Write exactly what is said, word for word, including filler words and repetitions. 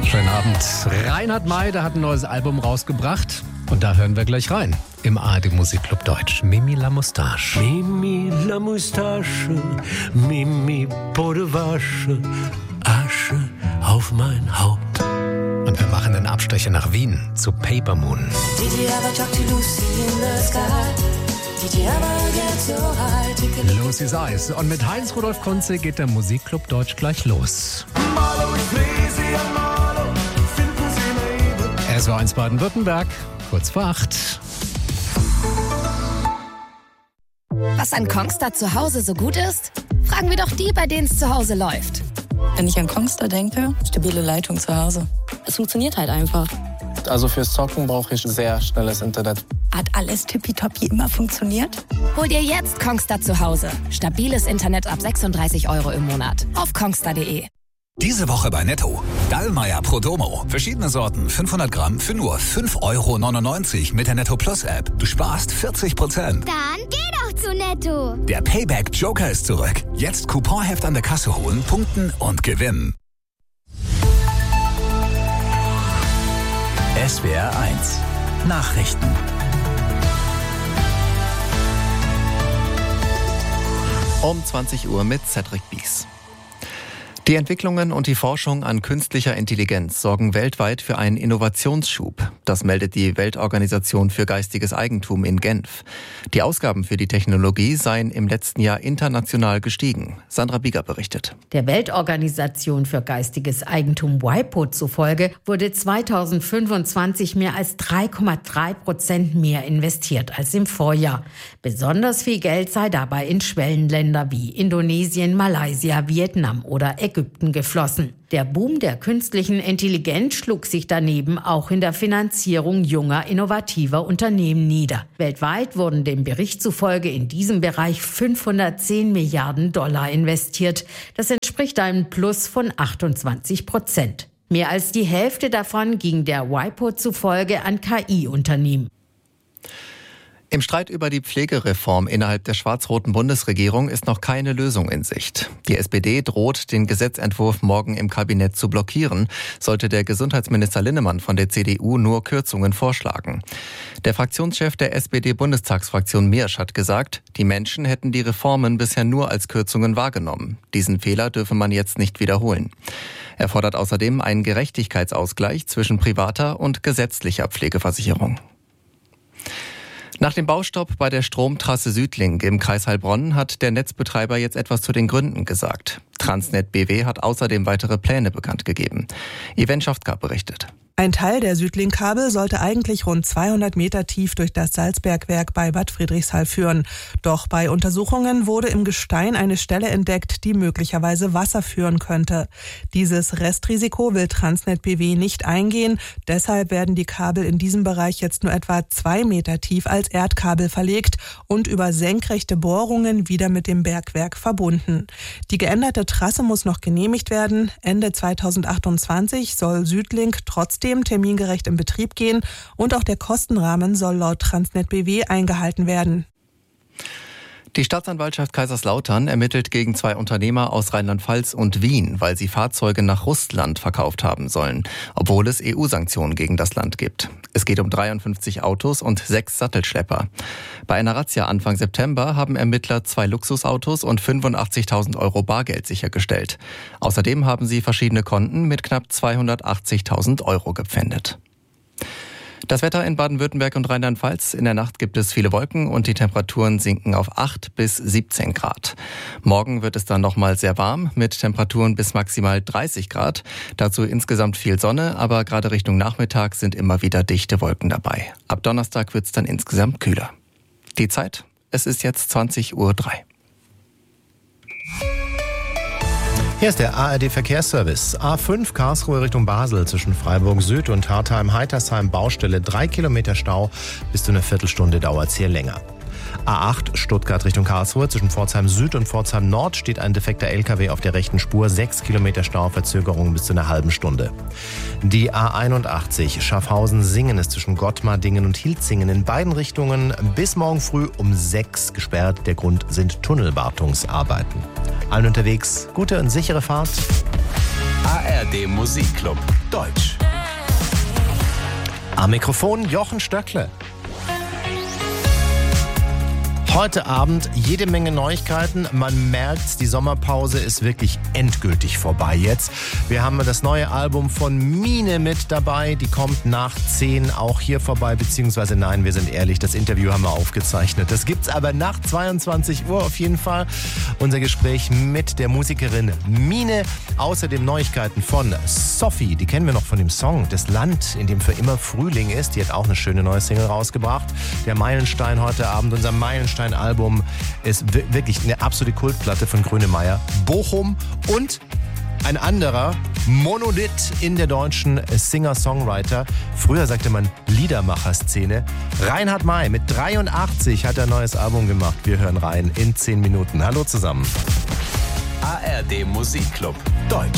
Schönen Abend. Reinhard May, der hat ein neues Album rausgebracht. Und da hören wir gleich rein. Im A R D Musikclub Deutsch. Mimi la Moustache. Mimi la Moustache, Mimi Pot de Vache, Asche auf mein Haupt. Und wir machen einen Abstecher nach Wien zu Paper Moon. Did you ever talk to Lucy in the sky? Did you ever get so high? Take a look. Lucy's Eyes. Und mit Heinz-Rudolf Kunze geht der Musikclub Deutsch gleich los. S W R eins Baden-Württemberg, kurz vor acht. Was an Kongstar zu Hause so gut ist? Fragen wir doch die, bei denen es zu Hause läuft. Wenn ich an Kongstar denke, stabile Leitung zu Hause. Es funktioniert halt einfach. Also fürs Zocken brauche ich sehr schnelles Internet. Hat alles tippitoppi immer funktioniert? Hol dir jetzt Kongstar zu Hause. Stabiles Internet ab sechsunddreißig Euro im Monat. Auf kongstar punkt de. Diese Woche bei Netto. Dallmayr Pro Domo. Verschiedene Sorten, fünfhundert Gramm für nur fünf Euro neunundneunzig mit der Netto Plus App. Du sparst vierzig Prozent. Dann geh doch zu Netto. Der Payback Joker ist zurück. Jetzt Couponheft an der Kasse holen, punkten und gewinnen. S W R eins Nachrichten. Um zwanzig Uhr mit Cedric Bies. Die Entwicklungen und die Forschung an künstlicher Intelligenz sorgen weltweit für einen Innovationsschub. Das meldet die Weltorganisation für geistiges Eigentum in Genf. Die Ausgaben für die Technologie seien im letzten Jahr international gestiegen. Sandra Bieger berichtet. Der Weltorganisation für geistiges Eigentum W I P O zufolge wurde zweitausendfünfundzwanzig mehr als drei Komma drei Prozent mehr investiert als im Vorjahr. Besonders viel Geld sei dabei in Schwellenländer wie Indonesien, Malaysia, Vietnam oder Ägypten geflossen. Der Boom der künstlichen Intelligenz schlug sich daneben auch in der Finanzierung junger, innovativer Unternehmen nieder. Weltweit wurden dem Bericht zufolge in diesem Bereich fünfhundertzehn Milliarden Dollar investiert. Das entspricht einem Plus von achtundzwanzig Prozent. Mehr als die Hälfte davon ging der W I P O zufolge an K I-Unternehmen. Im Streit über die Pflegereform innerhalb der schwarz-roten Bundesregierung ist noch keine Lösung in Sicht. Die S P D droht, den Gesetzentwurf morgen im Kabinett zu blockieren, sollte der Gesundheitsminister Linnemann von der C D U nur Kürzungen vorschlagen. Der Fraktionschef der S P D-Bundestagsfraktion Miersch hat gesagt, die Menschen hätten die Reformen bisher nur als Kürzungen wahrgenommen. Diesen Fehler dürfe man jetzt nicht wiederholen. Er fordert außerdem einen Gerechtigkeitsausgleich zwischen privater und gesetzlicher Pflegeversicherung. Nach dem Baustopp bei der Stromtrasse Südlink im Kreis Heilbronn hat der Netzbetreiber jetzt etwas zu den Gründen gesagt. Transnet B W hat außerdem weitere Pläne bekannt gegeben. Yvonne Schaftka berichtet. Ein Teil der Südlink-Kabel sollte eigentlich rund zweihundert Meter tief durch das Salzbergwerk bei Bad Friedrichshall führen. Doch bei Untersuchungen wurde im Gestein eine Stelle entdeckt, die möglicherweise Wasser führen könnte. Dieses Restrisiko will Transnet B W nicht eingehen. Deshalb werden die Kabel in diesem Bereich jetzt nur etwa zwei Meter tief als Erdkabel verlegt und über senkrechte Bohrungen wieder mit dem Bergwerk verbunden. Die geänderte Trasse muss noch genehmigt werden. Ende zweitausendachtundzwanzig soll Südlink trotzdem termingerecht in Betrieb gehen und auch der Kostenrahmen soll laut Transnet B W eingehalten werden. Die Staatsanwaltschaft Kaiserslautern ermittelt gegen zwei Unternehmer aus Rheinland-Pfalz und Wien, weil sie Fahrzeuge nach Russland verkauft haben sollen, obwohl es E U-Sanktionen gegen das Land gibt. Es geht um dreiundfünfzig Autos und sechs Sattelschlepper. Bei einer Razzia Anfang September haben Ermittler zwei Luxusautos und fünfundachtzigtausend Euro Bargeld sichergestellt. Außerdem haben sie verschiedene Konten mit knapp zweihundertachtzigtausend Euro gepfändet. Das Wetter in Baden-Württemberg und Rheinland-Pfalz. In der Nacht gibt es viele Wolken und die Temperaturen sinken auf acht bis siebzehn Grad. Morgen wird es dann nochmal sehr warm mit Temperaturen bis maximal dreißig Grad. Dazu insgesamt viel Sonne, aber gerade Richtung Nachmittag sind immer wieder dichte Wolken dabei. Ab Donnerstag wird es dann insgesamt kühler. Die Zeit? Es ist jetzt zwanzig Uhr drei. Hier ist der A R D-Verkehrsservice. A fünf Karlsruhe Richtung Basel zwischen Freiburg Süd und Hartheim-Heitersheim Baustelle. Drei Kilometer Stau. Bis zu einer Viertelstunde dauert es hier länger. A acht Stuttgart Richtung Karlsruhe zwischen Pforzheim Süd und Pforzheim Nord steht ein defekter L K W auf der rechten Spur. Sechs Kilometer Stau, Verzögerung bis zu einer halben Stunde. Die A einundachtzig Schaffhausen-Singen ist zwischen Gottmar-Dingen und Hilzingen in beiden Richtungen bis morgen früh um sechs gesperrt. Der Grund sind Tunnelwartungsarbeiten. Allen unterwegs gute und sichere Fahrt. A R D Musikclub Deutsch. Am Mikrofon Jochen Stöckle. Heute Abend jede Menge Neuigkeiten. Man merkt, die Sommerpause ist wirklich endgültig vorbei jetzt. Wir haben das neue Album von Mine mit dabei. Die kommt nach zehn auch hier vorbei. Beziehungsweise nein, wir sind ehrlich, das Interview haben wir aufgezeichnet. Das gibt's aber nach zweiundzwanzig Uhr auf jeden Fall. Unser Gespräch mit der Musikerin Mine. Außerdem Neuigkeiten von Sophie. Die kennen wir noch von dem Song Das Land, in dem für immer Frühling ist. Die hat auch eine schöne neue Single rausgebracht. Der Meilenstein heute Abend, unser Meilenstein Album ist wirklich eine absolute Kultplatte von Grönemeyer. Bochum und ein anderer Monolith in der deutschen Singer-Songwriter. Früher sagte man Liedermacher-Szene. Reinhard May mit dreiundachtzig hat ein neues Album gemacht. Wir hören rein in zehn Minuten. Hallo zusammen. A R D Musikclub Deutsch.